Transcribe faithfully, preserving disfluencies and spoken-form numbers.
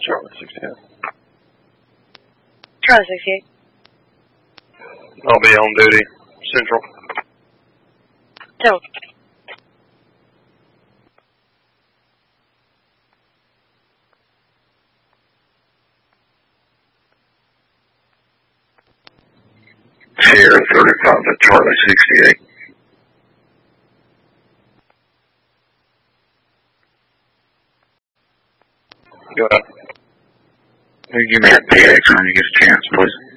Charlie sixty-eight. Charlie sixty-eight. I'll be on duty. Central. So. Sierra thirty-five to Charlie sixty-eight. Go ahead. Give me that P X when you get a chance, please.